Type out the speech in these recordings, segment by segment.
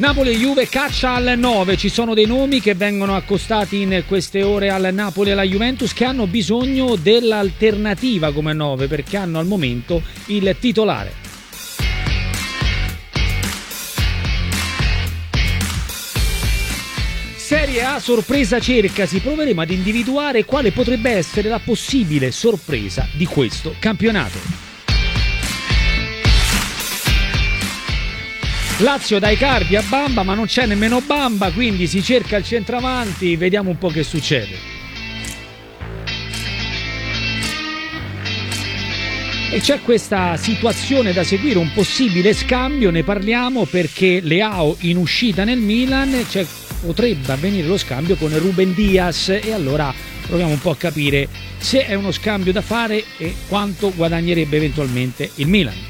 Napoli e Juve caccia al 9, ci sono dei nomi che vengono accostati in queste ore al Napoli e alla Juventus che hanno bisogno dell'alternativa come 9 perché hanno al momento il titolare. Serie A sorpresa cercasi, proveremo ad individuare quale potrebbe essere la possibile sorpresa di questo campionato. Lazio dà Icardi a Bamba, ma non c'è nemmeno Bamba, quindi si cerca il centravanti, vediamo un po' che succede. E c'è questa situazione da seguire, un possibile scambio, ne parliamo perché Leao in uscita nel Milan, potrebbe avvenire lo scambio con Ruben Dias e allora proviamo un po' a capire se è uno scambio da fare e quanto guadagnerebbe eventualmente il Milan.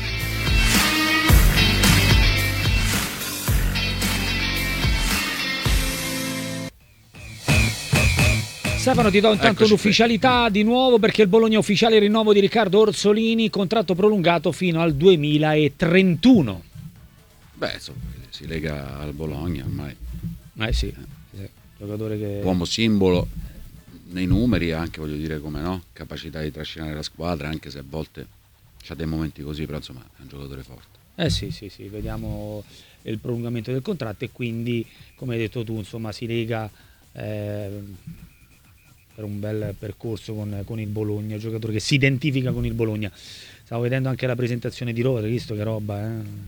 Stefano, ti do intanto l'ufficialità di nuovo perché il Bologna ufficiale il rinnovo di Riccardo Orsolini, contratto prolungato fino al 2031. Beh, insomma, si lega al Bologna ormai. Sì. Giocatore che... Uomo simbolo nei numeri, anche voglio dire come no, capacità di trascinare la squadra, anche se a volte c'ha dei momenti così, però insomma è un giocatore forte. Sì, vediamo il prolungamento del contratto e quindi, come hai detto tu, insomma si lega per un bel percorso con il Bologna, un giocatore che si identifica con il Bologna. Stavo vedendo anche la presentazione di Rodri, visto che roba,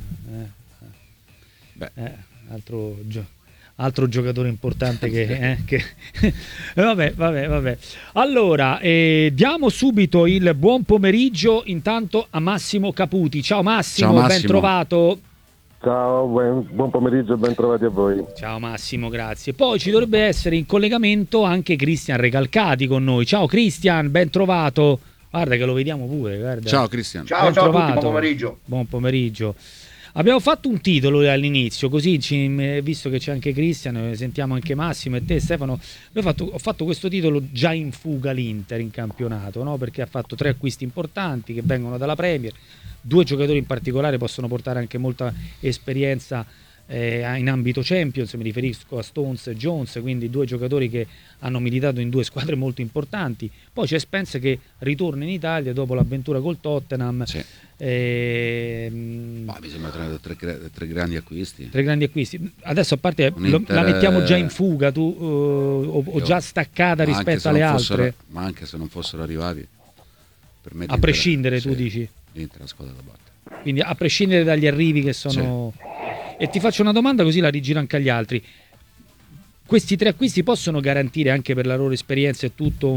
altro giocatore importante che vabbè. Allora, diamo subito il buon pomeriggio intanto a Massimo Caputi. Ciao Massimo, ben trovato. Ciao, buon pomeriggio e ben trovati a voi. Ciao Massimo, grazie. Poi ci dovrebbe essere in collegamento anche Cristian Recalcati con noi. Ciao Cristian, ben trovato. Guarda che lo vediamo pure, guarda. Ciao Cristian. Ciao a tutti, buon pomeriggio. Buon pomeriggio. Abbiamo fatto un titolo all'inizio, così visto che c'è anche Cristian, sentiamo anche Massimo e te Stefano. Ho fatto questo titolo già in fuga l'Inter in campionato, no? Perché ha fatto 3 acquisti importanti che vengono dalla Premier. 2 giocatori in particolare possono portare anche molta esperienza in ambito Champions, mi riferisco a Stones e Jones, quindi 2 giocatori che hanno militato in 2 squadre molto importanti. Poi c'è Spence che ritorna in Italia dopo l'avventura col Tottenham. Sì. Mi sembra 3 grandi acquisti. 3 grandi acquisti. Adesso a parte la mettiamo già in fuga, tu o già staccata rispetto alle altre? Ma anche se non fossero arrivati, per me a prescindere, tu dici? L'Inter è la squadra da battere. Quindi a prescindere dagli arrivi che sono... Sì. E ti faccio una domanda così la rigiro anche agli altri. Questi 3 acquisti possono garantire anche per la loro esperienza e tutto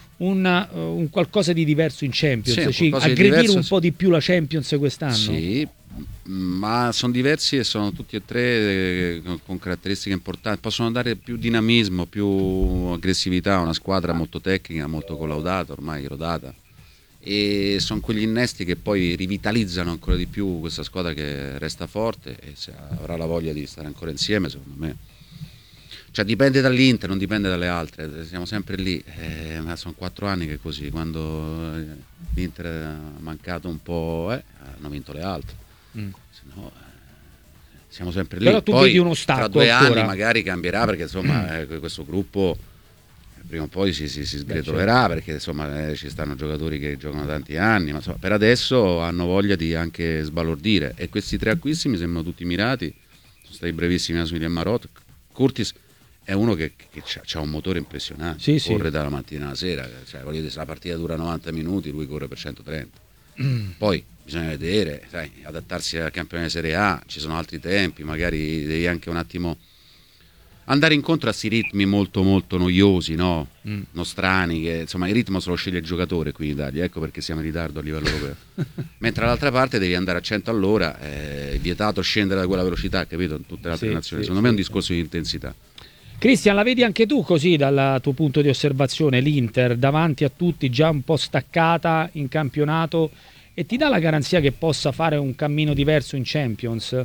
un qualcosa di diverso in Champions? Sì, aggredire un po' di più la Champions quest'anno? Sì, ma sono diversi e sono tutti e 3 con caratteristiche importanti. Possono dare più dinamismo, più aggressività a una squadra molto tecnica, molto collaudata, ormai rodata. E sono quegli innesti che poi rivitalizzano ancora di più questa squadra che resta forte e se avrà la voglia di stare ancora insieme, secondo me. Cioè dipende dall'Inter, non dipende dalle altre, siamo sempre lì, ma sono 4 anni che è così, quando l'Inter ha mancato un po', hanno vinto le altre, sennò siamo sempre lì. Però tu poi vedi uno stacco tra 2 ancora. anni magari cambierà perché insomma questo gruppo prima o poi si sgretolerà, perché insomma ci stanno giocatori che giocano da tanti anni, ma insomma, per adesso hanno voglia di anche sbalordire e questi 3 acquisti mi sembrano tutti mirati, sono stati brevissimi Asmili e Marot. Curtis è uno che ha un motore impressionante, corre dalla mattina alla sera, cioè, voglio dire, se la partita dura 90 minuti lui corre per 130. Poi bisogna vedere, sai, adattarsi al campione di Serie A, ci sono altri tempi, magari devi anche un attimo andare incontro a questi ritmi molto molto noiosi, no? Nostrani, che insomma il ritmo se lo sceglie il giocatore qui in Italia, ecco perché siamo in ritardo a livello europeo. Mentre dall'altra parte devi andare a 100 all'ora, è vietato scendere da quella velocità, capito? In tutte le altre nazioni. Secondo me è un discorso di intensità. Cristian, la vedi anche tu così dal tuo punto di osservazione, l'Inter davanti a tutti già un po' staccata in campionato e ti dà la garanzia che possa fare un cammino diverso in Champions?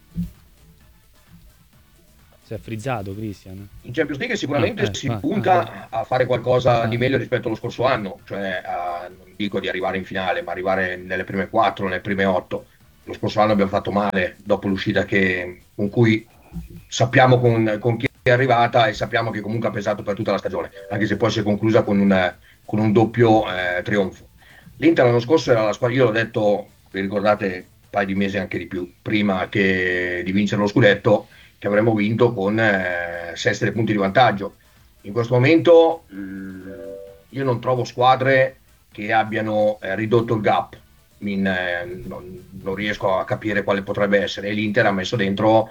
Si è frizzato Cristian. In Champions League sicuramente si punta a fare qualcosa di meglio rispetto allo scorso anno, cioè non dico di arrivare in finale, ma arrivare nelle prime 4, nelle prime 8. lo scorso anno abbiamo fatto male dopo l'uscita con cui sappiamo con chi è arrivata, e sappiamo che comunque ha pesato per tutta la stagione, anche se poi si è conclusa con un doppio trionfo. L'Inter l'anno scorso era la squadra, io l'ho detto, vi ricordate, un paio di mesi, anche di più, prima di vincere lo scudetto, che avremmo vinto con 6 punti di vantaggio. In questo momento io non trovo squadre che abbiano ridotto il gap. Non riesco a capire quale potrebbe essere, e l'Inter ha messo dentro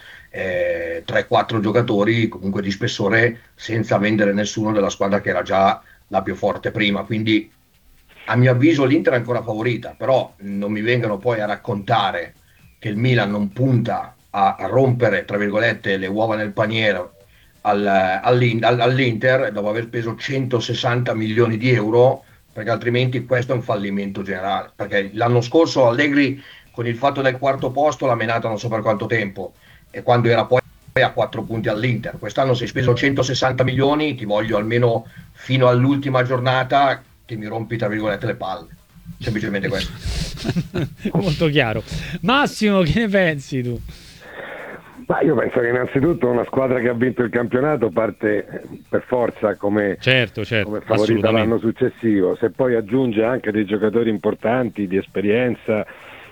3-4 giocatori comunque di spessore, senza vendere nessuno della squadra che era già la più forte prima, quindi a mio avviso l'Inter è ancora favorita, però non mi vengano poi a raccontare che il Milan non punta a rompere, tra virgolette, le uova nel paniere all'Inter dopo aver speso 160 milioni di euro, perché altrimenti questo è un fallimento generale, perché l'anno scorso Allegri con il fatto del quarto posto l'ha menata non so per quanto tempo, e quando era poi a 4 punti all'Inter. Quest'anno si è speso 160 milioni, ti voglio almeno fino all'ultima giornata che mi rompi, tra virgolette, le palle, semplicemente questo. Molto chiaro. Massimo, che ne pensi tu? Ma io penso che innanzitutto una squadra che ha vinto il campionato parte per forza come favorita l'anno successivo. Se poi aggiunge anche dei giocatori importanti di esperienza,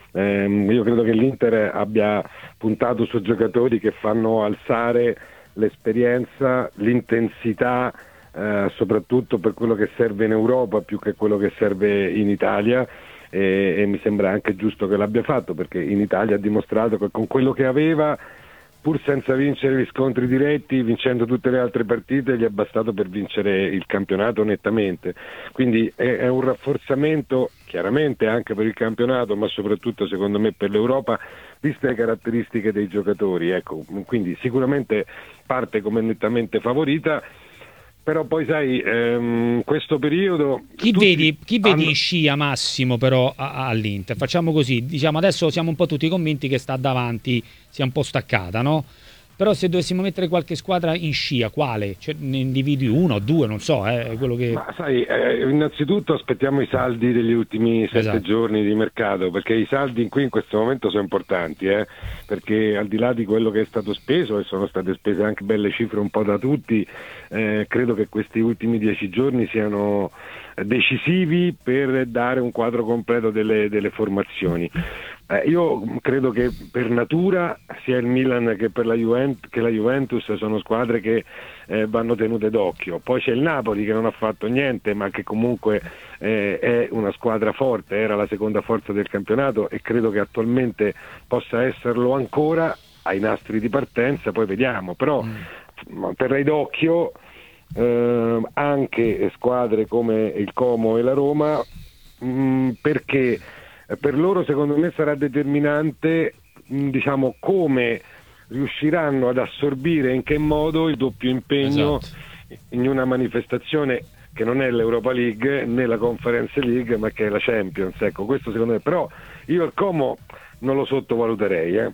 io credo che l'Inter abbia puntato su giocatori che fanno alzare l'esperienza, l'intensità, soprattutto per quello che serve in Europa più che quello che serve in Italia, e mi sembra anche giusto che l'abbia fatto, perché in Italia ha dimostrato che con quello che aveva, pur senza vincere gli scontri diretti, vincendo tutte le altre partite, gli è bastato per vincere il campionato nettamente. Quindi è un rafforzamento chiaramente anche per il campionato, ma soprattutto secondo me per l'Europa, viste le caratteristiche dei giocatori. Ecco, quindi sicuramente parte come nettamente favorita. Però poi sai, questo periodo chi vedi in scia, Massimo, però all'Inter? Facciamo così, diciamo, adesso siamo un po' tutti convinti che sta davanti sia un po' staccata, no? Però se dovessimo mettere qualche squadra in scia, quale? Cioè, ne individui uno o due, non so, quello che... Ma sai, innanzitutto aspettiamo i saldi degli ultimi 7 giorni di mercato, perché i saldi qui in questo momento sono importanti, perché al di là di quello che è stato speso, e sono state spese anche belle cifre un po' da tutti, credo che questi ultimi 10 giorni siano decisivi per dare un quadro completo delle formazioni. Io credo che per natura sia il Milan che la Juventus sono squadre che vanno tenute d'occhio. Poi c'è il Napoli che non ha fatto niente, ma che comunque è una squadra forte, era la seconda forza del campionato e credo che attualmente possa esserlo ancora ai nastri di partenza, poi vediamo. Però terrei d'occhio anche squadre come il Como e la Roma, perché per loro secondo me sarà determinante, diciamo, come riusciranno ad assorbire, in che modo, il doppio impegno in una manifestazione che non è l'Europa League né la Conference League, ma che è la Champions. Ecco, questo secondo me. Però io il Como non lo sottovaluterei.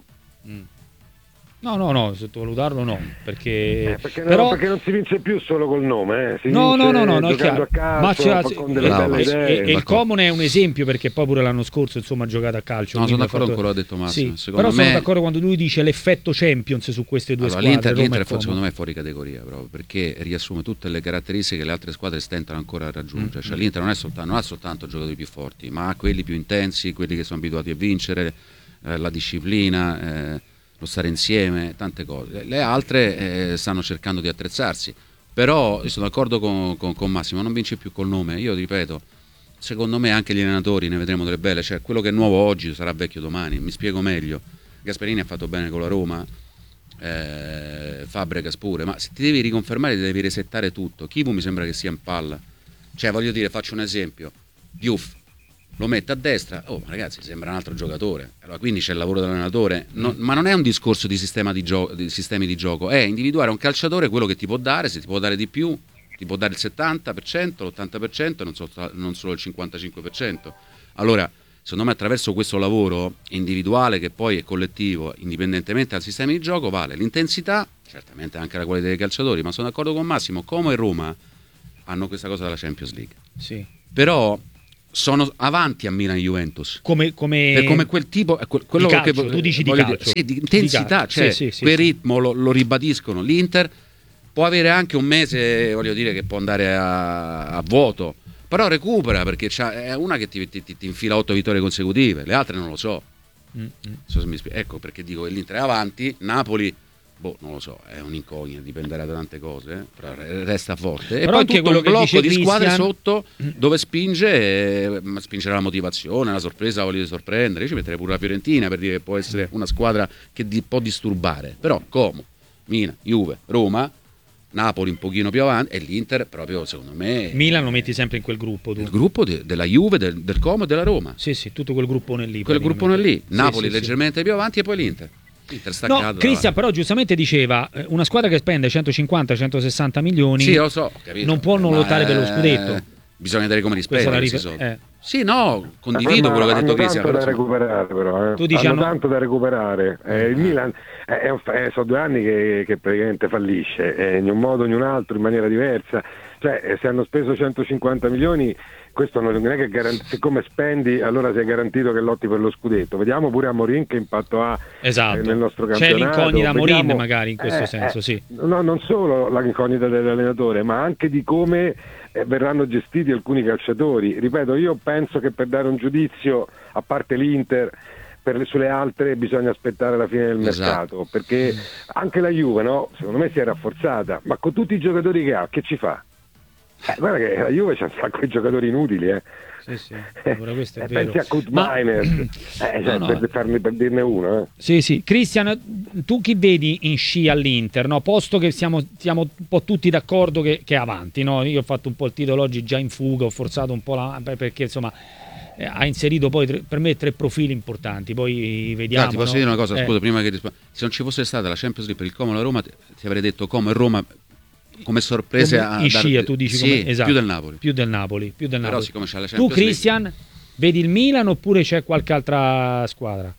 No, sottovalutarlo no, perché non si vince più solo col nome, si no, vince giocando chiaro. a calcio, con delle belle idee. E il Comune è un esempio, perché poi pure l'anno scorso insomma ha giocato a calcio. No, sono d'accordo con quello che ha detto Massimo. Sì, però sono d'accordo quando lui dice l'effetto Champions su queste due squadre. L'Inter secondo me è fuori categoria, proprio perché riassume tutte le caratteristiche che le altre squadre stentano ancora a raggiungere. Cioè, l'Inter non ha soltanto giocatori più forti, ma ha quelli più intensi, quelli che sono abituati a vincere, la disciplina, lo stare insieme, tante cose. Le altre stanno cercando di attrezzarsi, però io sono d'accordo con Massimo, non vince più col nome. Io ripeto, secondo me anche gli allenatori ne vedremo delle belle, cioè quello che è nuovo oggi sarà vecchio domani. Mi spiego meglio: Gasperini ha fatto bene con la Roma, Fabregas pure, ma se ti devi riconfermare ti devi resettare tutto. Chivu mi sembra che sia in palla, cioè voglio dire, faccio un esempio: Diouf lo mette a destra, ragazzi, sembra un altro giocatore. Allora, quindi c'è il lavoro dell'allenatore, ma non è un discorso di sistemi di gioco, è individuare un calciatore quello che ti può dare, se ti può dare di più, ti può dare il 70%, l'80%, non solo il 55%. Allora, secondo me attraverso questo lavoro individuale, che poi è collettivo, indipendentemente dal sistema di gioco, vale l'intensità, certamente anche la qualità dei calciatori, ma sono d'accordo con Massimo, Como e Roma hanno questa cosa della Champions League. Sì. Però sono avanti a Milan e Juventus come quel tipo, quello di calcio, che tu dici di calcio, di intensità, cioè quel ritmo lo ribadiscono. L'Inter può avere anche un mese, voglio dire, che può andare a vuoto, però recupera, perché è una che ti infila 8 vittorie consecutive, le altre non lo so. Ecco perché dico che l'Inter è avanti, Napoli non lo so, è un'incognita, dipenderà da tante cose, però resta forte. Però e poi tutto un blocco di squadre Christian... sotto dove spingerà la motivazione, la sorpresa, la voglia di sorprendere. Io ci metterei pure la Fiorentina, per dire che può essere una squadra che può disturbare, però Como, Milan, Juve, Roma, Napoli un pochino più avanti, e l'Inter proprio, secondo me, Milan lo metti sempre in quel gruppo, tu. Il gruppo della Juve, del Como e della Roma, tutto quel gruppone lì, Napoli leggermente più avanti, e poi l'Inter Cristian però giustamente diceva, una squadra che spende 150-160 milioni lo so, capito, non può non lottare per lo scudetto. Bisogna vedere come li spende questi soldi. Sì, no, condivido quello che ha detto Cristian. Hanno tanto da recuperare, però. Tu dici hanno tanto da recuperare. Il Milan sono 2 anni che praticamente fallisce, in un modo o in un altro, in maniera diversa. Cioè, se hanno speso 150 milioni, questo non è che siccome spendi allora sei garantito che lotti per lo scudetto. Vediamo pure Amorim che impatto ha nel nostro campionato. C'è l'incognita Amorim magari in questo senso, sì. No, non solo l'incognita dell'allenatore, ma anche di come verranno gestiti alcuni calciatori. Ripeto, io penso che per dare un giudizio, a parte l'Inter, sulle altre bisogna aspettare la fine del mercato, perché anche la Juve, no? Secondo me si è rafforzata, ma con tutti i giocatori che ha, che ci fa? Guarda che la Juve c'ha un sacco di giocatori inutili, Sì, questo è vero. Pensi a Kurt Miners, per dirne uno. Sì. Cristian, tu chi vedi in sci all'Inter, no? Posto che siamo un po' tutti d'accordo che è avanti, no? Io ho fatto un po' il titolo oggi già in fuga, ho forzato un po' perché insomma ha inserito poi per me 3 profili importanti, poi vediamo. Ti posso dire una cosa, scusa, prima che rispondi. Se non ci fosse stata la Champions League per il Como e la Roma, ti avrei detto Como e Roma come sorprese in scia, tu dici più del Napoli. Però siccome c'è la Champions tu Cristian League, vedi il Milan oppure c'è qualche altra squadra?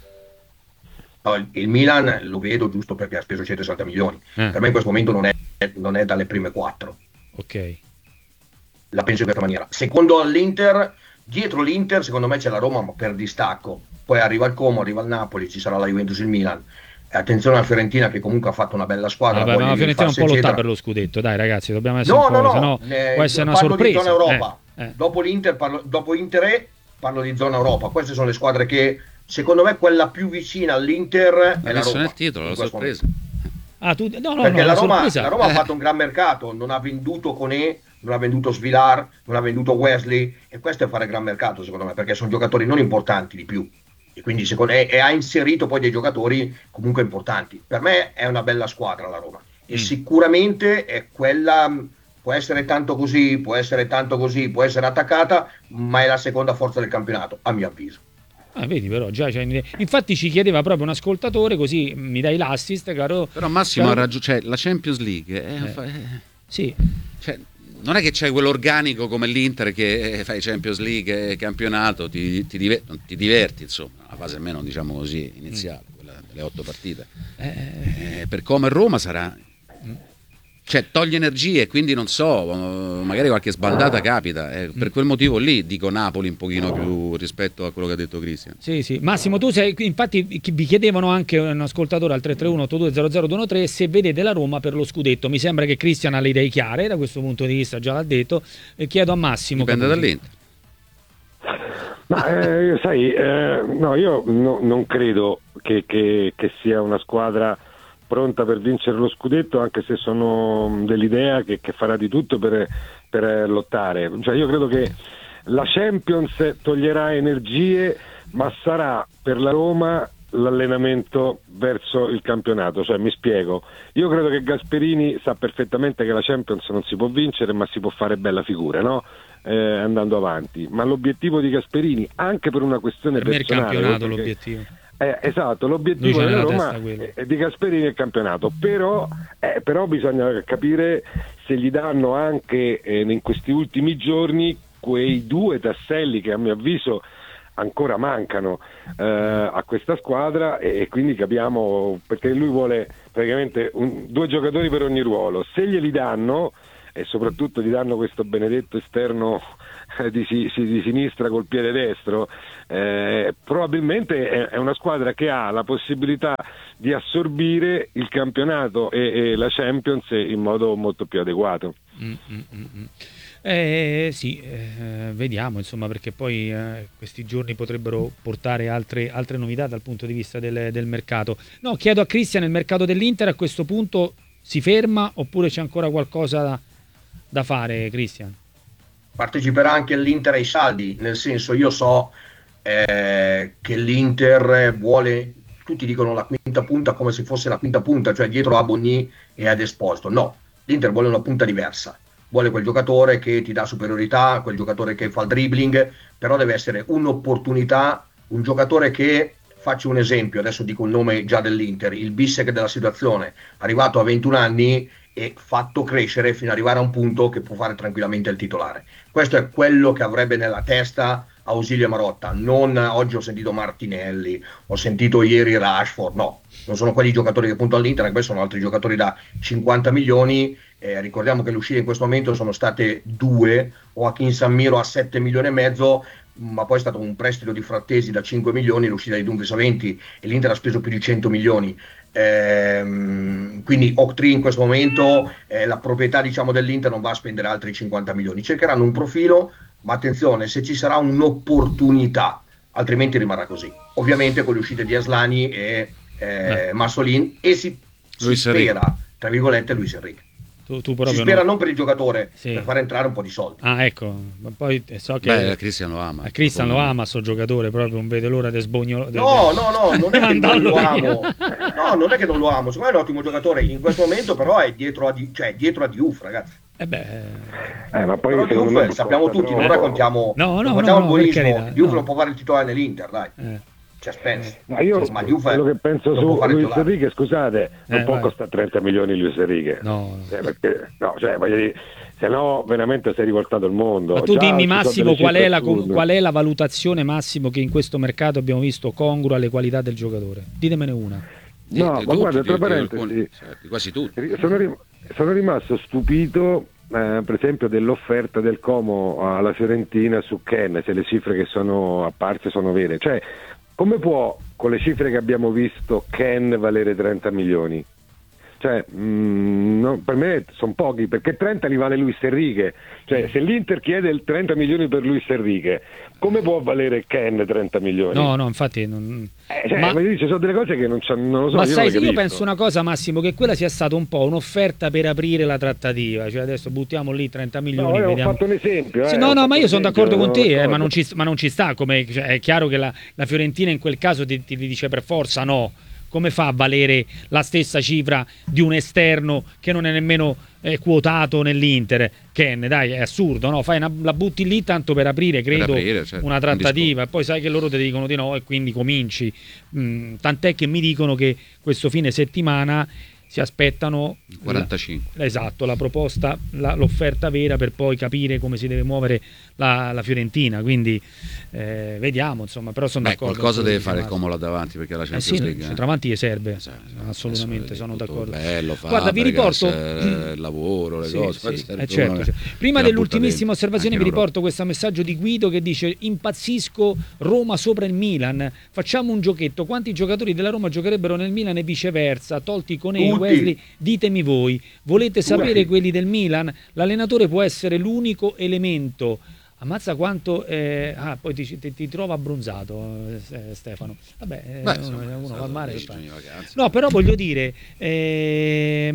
No, il Milan lo vedo giusto perché ha speso 160 milioni. Per me in questo momento non è dalle prime 4. Ok. La penso in questa maniera. Secondo l'Inter, dietro l'Inter secondo me c'è la Roma, ma per distacco. Poi arriva il Como, arriva il Napoli, ci sarà la Juventus e il Milan. Attenzione alla Fiorentina che comunque ha fatto una bella squadra. Ma la Fiorentina un po' lotta per lo scudetto, dai ragazzi, dobbiamo essere no, può essere una sorpresa. Di zona Europa. Dopo l'Inter dopo Inter parlo di zona Europa. Queste sono le squadre che secondo me quella più vicina all'Inter è la Roma. Nel titolo, la sorpresa. Perché la Roma ha fatto un gran mercato, non ha venduto Koné, non ha venduto Svilar, non ha venduto Wesley, e questo è fare gran mercato secondo me, perché sono giocatori non importanti di più. E quindi ha inserito poi dei giocatori comunque importanti. Per me è una bella squadra la Roma e sicuramente è quella, può essere tanto così, può essere attaccata, ma è la seconda forza del campionato a mio avviso. Vedi, però già infatti ci chiedeva proprio un ascoltatore, così mi dai l'assist, caro. Però Massimo ha ragione, cioè la Champions League sì, cioè, non è che c'è quell'organico come l'Inter che fai Champions League, campionato, ti diverti, insomma, la fase almeno diciamo così iniziale, quella delle 8 partite. Per Como e Roma sarà, cioè toglie energie, quindi non so, magari qualche sbandata capita, per quel motivo lì dico Napoli un pochino più rispetto a quello che ha detto Cristian. Sì. Massimo, tu sei, infatti vi chiedevano anche un ascoltatore al 331-8200-213 se vedete la Roma per lo scudetto. Mi sembra che Cristian ha le idee chiare da questo punto di vista, già l'ha detto, e chiedo a Massimo. Dipende dall'Inter. Ma sai, no, io non credo che sia una squadra pronta per vincere lo scudetto, anche se sono dell'idea che farà di tutto per lottare. Cioè, io credo che la Champions toglierà energie, ma sarà per la Roma l'allenamento verso il campionato. Cioè, mi spiego, io credo che Gasperini sa perfettamente che la Champions non si può vincere, ma si può fare bella figura, no? Andando avanti, ma l'obiettivo di Gasperini, anche per una questione personale, per me il campionato l'obiettivo. Esatto, l'obiettivo della Roma è di Gasperini il campionato, però bisogna capire se gli danno anche in questi ultimi giorni quei 2 tasselli che a mio avviso ancora mancano a questa squadra, e quindi capiamo perché lui vuole praticamente 2 giocatori per ogni ruolo. Se glieli danno, e soprattutto gli danno questo benedetto esterno di sinistra col piede destro, probabilmente è una squadra che ha la possibilità di assorbire il campionato e la Champions in modo molto più adeguato. Vediamo, insomma, perché poi questi giorni potrebbero portare altre novità dal punto di vista del mercato. No, chiedo a Cristian, il mercato dell'Inter a questo punto si ferma oppure c'è ancora qualcosa da fare, Cristian? Parteciperà anche l'Inter ai saldi, nel senso, io so che l'Inter vuole, tutti dicono la quinta punta come se fosse la quinta punta, cioè dietro a Bogny e ad Esposito. No, l'Inter vuole una punta diversa, vuole quel giocatore che ti dà superiorità, quel giocatore che fa il dribbling, però deve essere un'opportunità, un giocatore che, faccio un esempio, adesso dico il nome già dell'Inter, il Bissek della situazione, arrivato a 21 anni e fatto crescere fino ad arrivare a un punto che può fare tranquillamente il titolare. Questo è quello che avrebbe nella testa Ausilio Marotta. Non oggi ho sentito Martinelli, ho sentito ieri Rashford, no, non sono quelli giocatori che puntano all'Inter, anche sono altri giocatori da 50 milioni. Ricordiamo che le uscite in questo momento sono state 2, Joaquin Samiro a 7 milioni e mezzo, ma poi è stato un prestito di Frattesi da 5 milioni, l'uscita di Dumfries a 20 e l'Inter ha speso più di 100 milioni. Quindi Octree in questo momento, la proprietà, diciamo, dell'Inter non va a spendere altri 50 milioni, cercheranno un profilo, ma attenzione, se ci sarà un'opportunità, altrimenti rimarrà così, ovviamente con le uscite di Aslani e Massolin, e si spera, tra virgolette, Luis Enrique. Tu si spera non per il giocatore, per far entrare un po' di soldi. Ah, ecco, ma poi so che Cristian lo ama. Cristian lo ama, sto giocatore, proprio non vede l'ora di sbognolo. No, non è che non lo amo. No, non è che non lo amo, secondo me è un ottimo giocatore. In questo momento però è dietro a Diouf, ragazzi. Ma poi però Diouf, sappiamo tutti, non raccontiamo il buonismo. Diouf non può fare il titolare nell'Inter, dai. C'è Spence. Ma io quello che penso su Luis Enrique, scusate, non può costare 30 milioni Luis Enrique. Perché voglio dire, se no veramente si è rivoltato il mondo. Ma tu dimmi, Massimo, qual è la valutazione, Massimo, che in questo mercato abbiamo visto congrua alle qualità del giocatore? Ditemene una. No, ma guarda, tra parentesi, quasi tutti. Sono rimasto stupito per esempio dell'offerta del Como alla Fiorentina su Ken, se le cifre che sono apparse sono vere. Cioè, come può, con le cifre che abbiamo visto, Ken valere 30 milioni? Cioè, per me sono pochi, perché 30 li vale Luis Enrique. Cioè, se l'Inter chiede il 30 milioni per Luis Enrique, come può valere Ken 30 milioni? No, infatti ma ci sono delle cose che non lo so. Ma sai, io penso una cosa, Massimo, che quella sia stata un po' un'offerta per aprire la trattativa. Cioè, adesso buttiamo lì 30 milioni. Ho fatto un esempio. Ma io sono d'accordo con te, ma non ci sta. Cioè, è chiaro che la Fiorentina in quel caso ti dice per forza no. Come fa a valere la stessa cifra di un esterno che non è nemmeno quotato nell'Inter? Ken, dai, è assurdo, no? La butti lì tanto per aprire, credo, una trattativa, e poi sai che loro ti dicono di no e quindi cominci. Tant'è che mi dicono che questo fine settimana si aspettano 45. Esatto, la proposta, l'offerta vera, per poi capire come si deve muovere la Fiorentina, quindi vediamo, insomma, però sono d'accordo. Qualcosa deve fare il Como là davanti, perché la Champions League, il centravanti gli serve, assolutamente, sono d'accordo. Bello, guarda, vi riporto il lavoro, le cose. Certo. Prima dell'ultimissima osservazione vi riporto questo messaggio di Guido che dice: impazzisco, Roma sopra il Milan, facciamo un giochetto, quanti giocatori della Roma giocherebbero nel Milan e viceversa, tolti Conè, Wesley, ditemi voi, volete sapere quelli del Milan? L'allenatore può essere l'unico elemento. Ammazza quanto poi ti trova abbronzato, Stefano. Vabbè, uno va al mare. No, però voglio dire, a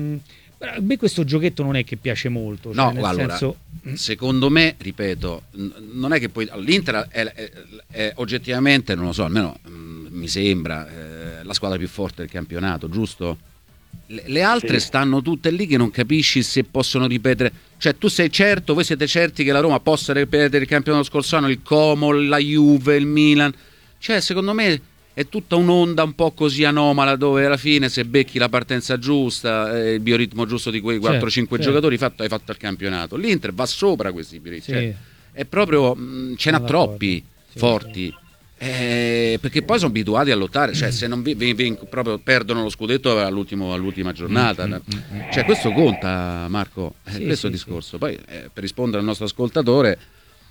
me questo giochetto non è che piace molto. Cioè, secondo me, ripeto, non è che poi l'Inter è oggettivamente, non lo so, almeno mi sembra la squadra più forte del campionato, giusto? Le altre stanno tutte lì che non capisci se possono ripetere. Cioè, tu sei certo, voi siete certi che la Roma possa ripetere il campionato scorso anno, il Como, la Juve, il Milan? Cioè, secondo me è tutta un'onda un po' così anomala, dove alla fine, se becchi la partenza giusta, il bioritmo giusto di quei 4-5 giocatori, hai fatto il campionato. L'Inter va sopra questi bioritmi, cioè, è proprio ce n'ha troppi forti. Perché poi sono abituati a lottare, cioè se non proprio perdono lo scudetto all'ultima giornata, cioè questo conta, Marco, questo è il discorso. Poi per rispondere al nostro ascoltatore,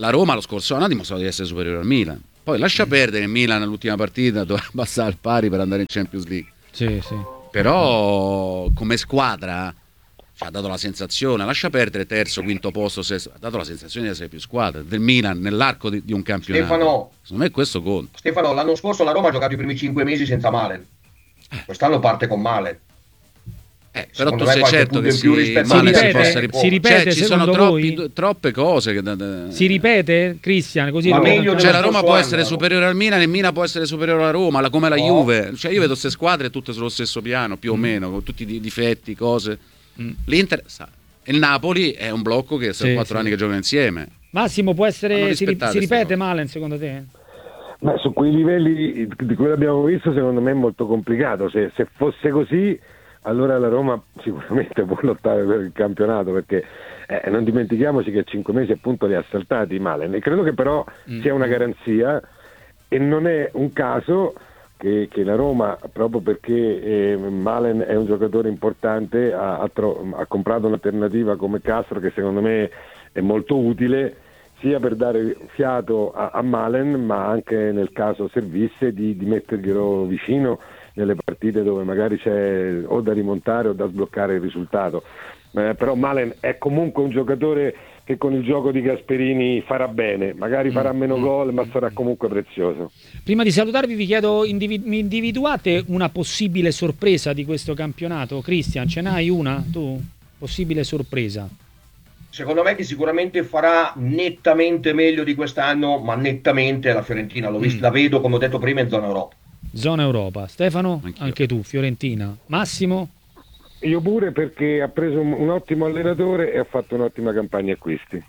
la Roma lo scorso anno ha dimostrato di essere superiore al Milan. Poi lascia perdere il Milan nell'ultima partita, doveva passare al pari per andare in Champions League. Sì, sì. Però come squadra ha dato la sensazione, lascia perdere terzo, quinto posto, sesto, ha dato la sensazione di essere più squadra del Milan nell'arco di un campionato. Stefano, secondo me questo conta. Stefano, l'anno scorso la Roma ha giocato i primi 5 mesi senza Malen, quest'anno parte con Malen. Però tu sei certo che si ripete, ci sono troppe cose che si ripete, Cristian, così ma meglio la Roma può essere superiore al Milan e il Milan può essere superiore alla Roma, come la Juve, cioè io vedo queste squadre tutte sullo stesso piano più o meno, con tutti i difetti, cose. L'Inter e il Napoli è un blocco che sono 4 anni che giocano insieme. Massimo, può essere si ripete Malen secondo te? Ma su quei livelli di cui abbiamo visto, secondo me è molto complicato. Se fosse così, allora la Roma sicuramente può lottare per il campionato, perché non dimentichiamoci che 5 mesi appunto li ha saltati Malen, e credo che però sia una garanzia, e non è un caso che la Roma, proprio perché Malen è un giocatore importante, ha comprato un'alternativa come Castro, che secondo me è molto utile sia per dare fiato a Malen, ma anche nel caso servisse di metterglielo vicino nelle partite dove magari c'è o da rimontare o da sbloccare il risultato. Però Malen è comunque un giocatore che con il gioco di Gasperini farà bene, magari farà meno gol, ma sarà comunque prezioso. Prima di salutarvi vi chiedo, mi individuate una possibile sorpresa di questo campionato? Cristian, ce n'hai una tu? Possibile sorpresa? Secondo me che sicuramente farà nettamente meglio di quest'anno, ma nettamente la Fiorentina, la vedo, come ho detto prima, in zona Europa. Zona Europa. Stefano? Anch'io. Anche tu, Fiorentina. Massimo? Io pure, perché ha preso un ottimo allenatore e ha fatto un'ottima campagna acquisti.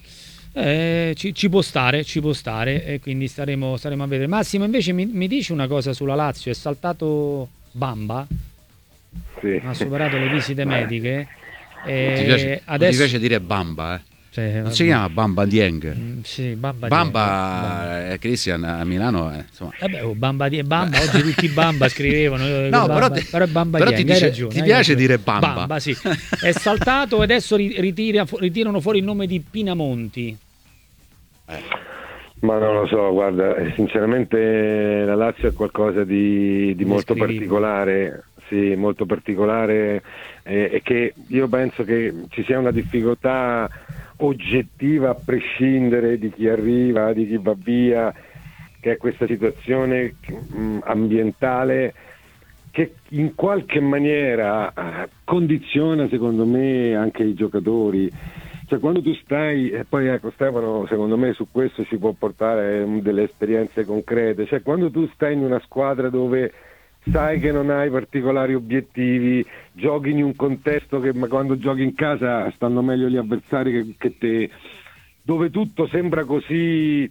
Ci può stare, e quindi staremo a vedere. Massimo, invece mi dici una cosa sulla Lazio? È saltato Bamba? Sì. Ha superato le visite mediche. Adesso... ti piace dire Bamba, non si chiama Bamba Dieng? Sì, Bamba. Cristian a Milano, insomma. Bamba, oggi tutti Bamba scrivevano. No, Bamba, però è Bamba Dieng, hai ragione. Ti piace dire Bamba? Bamba, sì. È saltato e adesso ritirano fuori il nome di Pinamonti. Ma non lo so, guarda, sinceramente la Lazio è qualcosa di molto particolare. Sì, molto particolare, e che io penso che ci sia una difficoltà oggettiva, a prescindere di chi arriva, di chi va via, che è questa situazione ambientale che in qualche maniera condiziona, secondo me, anche i giocatori. Cioè, quando tu stai, e poi ecco Stefano, secondo me su questo ci può portare delle esperienze concrete, cioè quando tu stai in una squadra dove sai che non hai particolari obiettivi, giochi in un contesto che quando giochi in casa stanno meglio gli avversari che te, dove tutto sembra così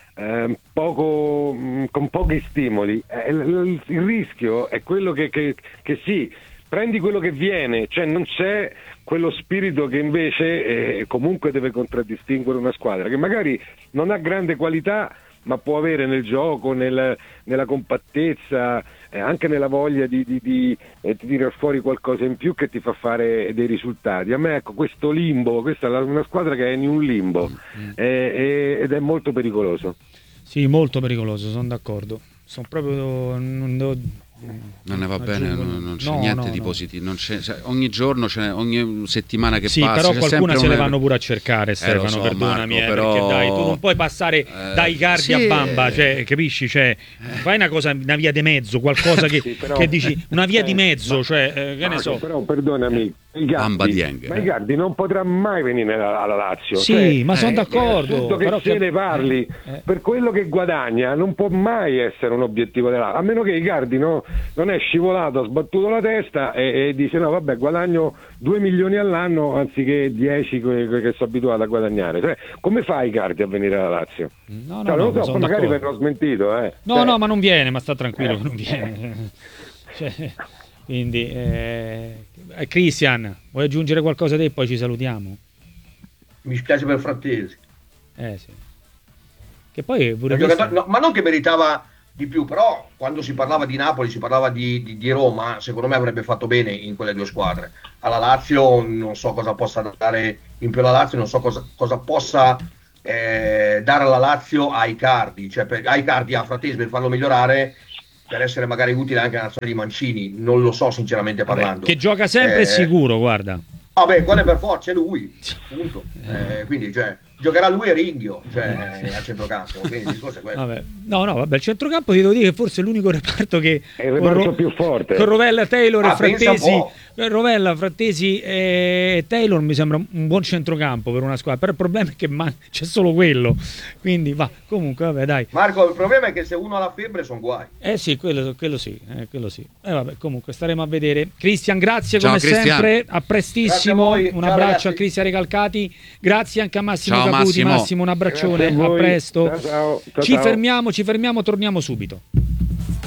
con pochi stimoli, il rischio è quello che sì, prendi quello che viene, cioè non c'è quello spirito che invece comunque deve contraddistinguere una squadra, che magari non ha grande qualità, ma può avere nel gioco, nella compattezza, anche nella voglia di tirare fuori qualcosa in più che ti fa fare dei risultati. A me, ecco, questo limbo, questa è una squadra che è in un limbo ed è molto pericoloso. Sì, molto pericoloso, sono d'accordo. Sono proprio... Non ne va bene, non c'è niente di positivo, non c'è, cioè, ogni giorno, ogni settimana che passa. Però qualcuna se le vanno pure a cercare, Stefano, so, perdonami, Marco, però... perché dai, tu non puoi passare dai Icardi a Bamba, cioè, capisci? Cioè, fai una cosa, una via di mezzo, qualcosa che, però... che dici, una via di mezzo, cioè, che ne so. Però perdonami, Icardi non potrà mai venire alla Lazio. Sì, cioè, ma sono d'accordo. Tutto che però se ne parli, per quello che guadagna non può mai essere un obiettivo della, a meno che Icardi non è scivolato, ha sbattuto la testa e dice no vabbè, guadagno 2 milioni all'anno anziché 10 che sono abituato a guadagnare. Cioè, come fa Icardi a venire alla Lazio? Non lo so, magari verrò smentito. No, ma non viene, ma sta tranquillo che non viene. Cioè, quindi Cristian, vuoi aggiungere qualcosa te e poi ci salutiamo? Mi spiace per Frattesi. Sì. Che poi pure ma non che meritava di più, però quando si parlava di Napoli, si parlava di Roma, secondo me avrebbe fatto bene in quelle due squadre. Alla Lazio non so cosa possa dare in più la Lazio, non so cosa possa dare alla Lazio a Icardi, cioè a Icardi, a Frattesi per farlo migliorare, per essere magari utile anche alla nazionale di Mancini, non lo so sinceramente parlando. Che gioca sempre sicuro, guarda. Vabbè, quello è per forza, è lui, appunto. Quindi, cioè, giocherà lui e Ringhio, cioè, a centrocampo. Quindi il discorso è quello. Vabbè. No, il centrocampo ti devo dire che forse è l'unico reparto che è il reparto più forte. Con Rovella, Taylor e Frattesi. Rovella, Frattesi e Taylor mi sembra un buon centrocampo per una squadra. Però il problema è che c'è solo quello. Quindi va, comunque, vabbè, dai. Marco, il problema è che se uno ha la febbre sono guai. Sì, quello sì. Vabbè, comunque staremo a vedere. Cristian, grazie. Ciao, come sempre. A prestissimo. Un abbraccio a Cristian Recalcati. Grazie anche a Massimo Caputi. Massimo, un abbraccione. A presto. Ciao. Ci fermiamo, torniamo subito.